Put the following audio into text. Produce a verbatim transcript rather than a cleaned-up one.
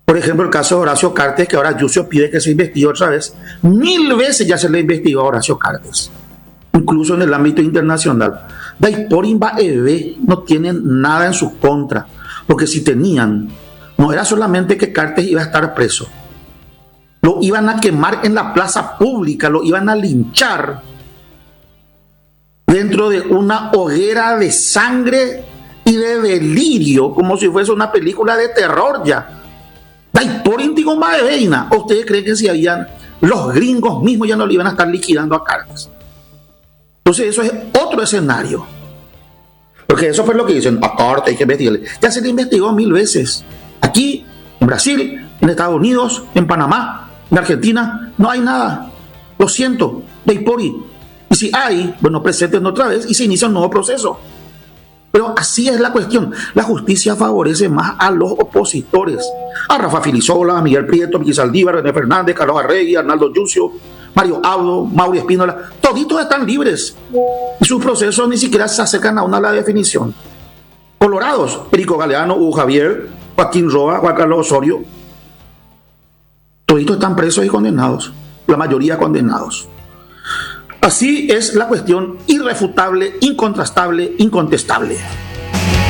Por ejemplo, el caso de Horacio Cartes, que ahora Yucio pide que se investigue otra vez. Mil veces ya se le investigó a Horacio Cartes, incluso en el ámbito internacional. Daiporin Baeve no tienen nada en su contra, porque si tenían, no era solamente que Cartes iba a estar preso, lo iban a quemar en la plaza pública, lo iban a linchar dentro de una hoguera de sangre y de delirio, como si fuese una película de terror ya. Daiporin digo Baeveina, ¿ustedes creen que si habían los gringos mismos ya no le iban a estar liquidando a Cartes? Entonces eso es otro escenario. Porque eso fue lo que dicen, a Cartes hay que investigarle. Ya se le investigó mil veces. Aquí, en Brasil, en Estados Unidos, en Panamá, en Argentina, no hay nada. Lo siento, Daiporin. Y si hay, bueno, presenten otra vez y se inicia un nuevo proceso. Pero así es la cuestión. La justicia favorece más a los opositores. A Rafa Filisola, a Miguel Prieto, Miguel Saldívar, René Fernández, Carlos Arregui, Arnaldo Yucio, Mario Abdo, Mauri Espínola. Toditos están libres. Y sus procesos ni siquiera se acercan a una a la definición. Colorados, Perico Galeano, Hugo Javier, Joaquín Roa, Juan Carlos Osorio. Toditos están presos y condenados. La mayoría condenados. Así es la cuestión irrefutable, incontrastable, incontestable.